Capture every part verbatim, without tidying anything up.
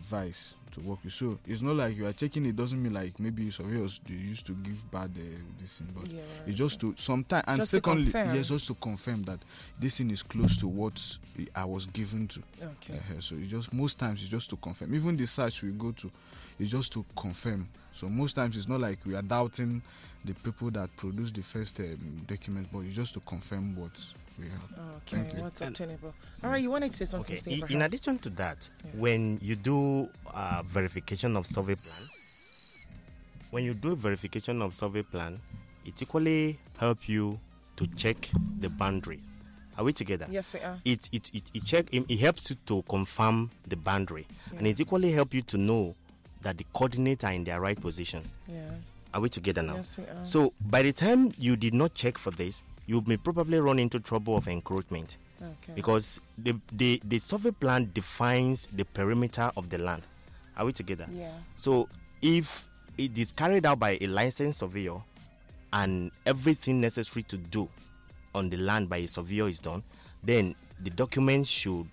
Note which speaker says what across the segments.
Speaker 1: device to work with. So it's not like you are checking. It doesn't mean like maybe surveyors they used to give bad uh, this thing, but
Speaker 2: Yeah, right,
Speaker 1: it's just to sometimes. And
Speaker 2: just to
Speaker 1: secondly,
Speaker 2: confirm.
Speaker 1: yes, just to confirm that this thing is close to what I was given to.
Speaker 2: Okay.
Speaker 1: Uh, so it just most times it's just to confirm. Even the search we go to, it's just to confirm. So most times it's not like we are doubting the people that produce the first um, document, but it's just to confirm what we have.
Speaker 2: Okay,
Speaker 1: Thank you.
Speaker 2: what's obtainable? All right, you wanted to say something,
Speaker 3: Okay.
Speaker 2: Steve,
Speaker 3: In,
Speaker 2: perhaps?
Speaker 3: in addition to that,
Speaker 2: Yeah.
Speaker 3: when you do uh, verification of survey plan, when you do verification of survey plan, it equally help you to check the boundaries. Are we together?
Speaker 2: Yes, we are.
Speaker 3: It it it, it check it, it helps you to confirm the boundary,
Speaker 2: Yeah.
Speaker 3: and it equally help you to know that the coordinates are in their right position.
Speaker 2: Yeah.
Speaker 3: Are we together now?
Speaker 2: Yes, we are.
Speaker 3: So by the time you did not check for this, you may probably run into trouble of encroachment.
Speaker 2: Okay.
Speaker 3: Because the, the, the survey plan defines the perimeter of the land. Are we together?
Speaker 2: Yeah.
Speaker 3: So if it is carried out by a licensed surveyor and everything necessary to do on the land by a surveyor is done, then the document should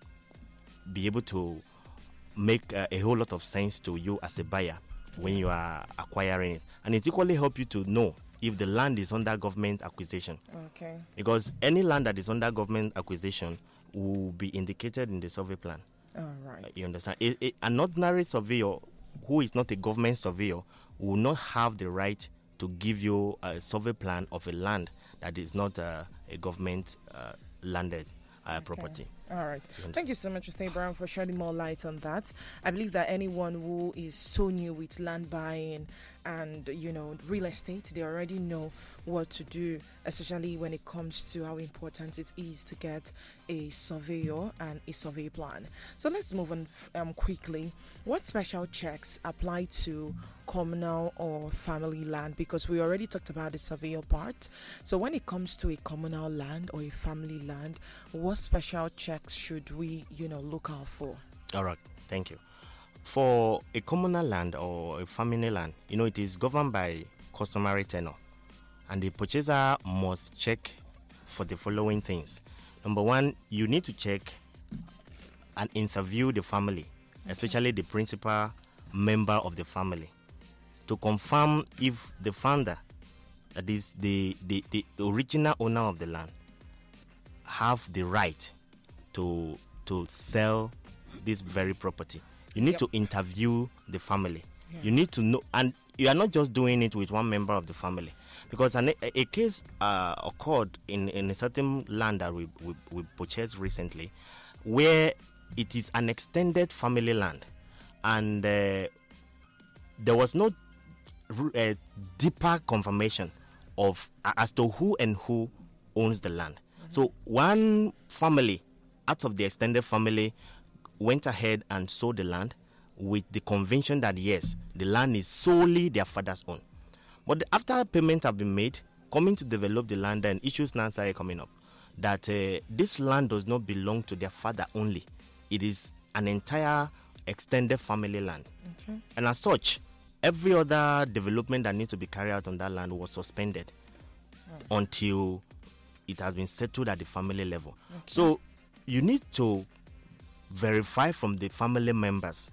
Speaker 3: be able to make uh, a whole lot of sense to you as a buyer when you are acquiring it. And it equally help you to know if the land is under government acquisition.
Speaker 2: Okay.
Speaker 3: Because any land that is under government acquisition will be indicated in the survey plan.
Speaker 2: All right.
Speaker 3: You understand? A, a, an ordinary surveyor who is not a government surveyor will not have the right to give you a survey plan of a land that is not uh, a government uh, landed uh,
Speaker 2: Okay.
Speaker 3: property.
Speaker 2: All right.
Speaker 3: You
Speaker 2: Thank you so much, Mister Brown, for shedding more light on that. I believe that anyone who is so new with land buying and, you know, real estate, they already know what to do, especially when it comes to how important it is to get a surveyor and a survey plan. So let's move on um, quickly. What special checks apply to communal or family land? Because we already talked about the surveyor part. So when it comes to a communal land or a family land, what special checks should we, you know, look out for?
Speaker 3: All right. Thank you. For a communal land or a family land, you know, it is governed by customary tenure. And the purchaser must check for the following things. Number one, you need to check and interview the family, okay, especially the principal member of the family, to confirm if the founder, that is the, the, the original owner of the land, have the right to to sell this very property. You need
Speaker 2: Yep.
Speaker 3: to interview the family.
Speaker 2: Yeah.
Speaker 3: You need to know, and you are not just doing it with one member of the family, because an, a, a case uh, occurred in, in a certain land that we, we, we purchased recently, where it is an extended family land, and uh, there was no uh, deeper confirmation of uh, as to who and who owns the land. Mm-hmm. So one family out of the extended family went ahead and sold the land with the conviction that yes, the land is solely their father's own. But after payment have been made, coming to develop the land, and issues now started coming up that uh, this land does not belong to their father only. It is an entire extended family land.
Speaker 2: Okay.
Speaker 3: And as such, every other development that needs to be carried out on that land was suspended
Speaker 2: Oh.
Speaker 3: until it has been settled at the family level.
Speaker 2: Okay.
Speaker 3: So you need to verify from the family members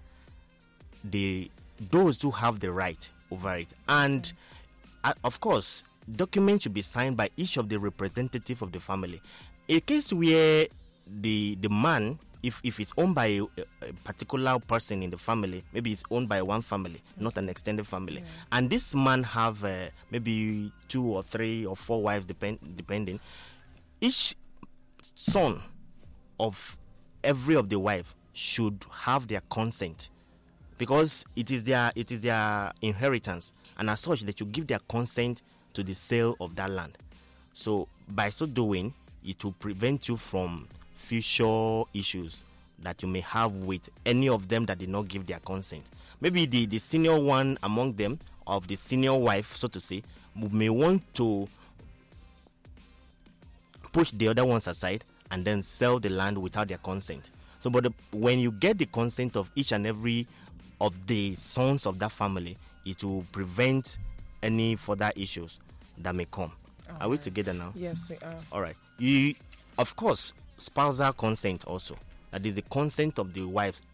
Speaker 3: the those who have the right over it, and uh, of course documents should be signed by each of the representative of the family. A case where the the man, if if it's owned by a, a particular person in the family, maybe it's owned by one family, okay, not an extended family,
Speaker 2: yeah,
Speaker 3: and this man have uh, maybe two or three or four wives, depend depending. Each son of every of the wife should have their consent, because it is their it is their inheritance, and as such they should give their consent to the sale of that land. So by so doing, it will prevent you from future issues that you may have with any of them that did not give their consent. Maybe the, the senior one among them, of the senior wife, so to say, may want to push the other ones aside and then sell the land without their consent. So, but the, when you get the consent of each and every of the sons of that family, it will prevent any further issues that may come.
Speaker 2: All
Speaker 3: are we
Speaker 2: right.
Speaker 3: together now?
Speaker 2: Yes, we are.
Speaker 3: All right. You, of course, spousal consent also. That is the consent of the wives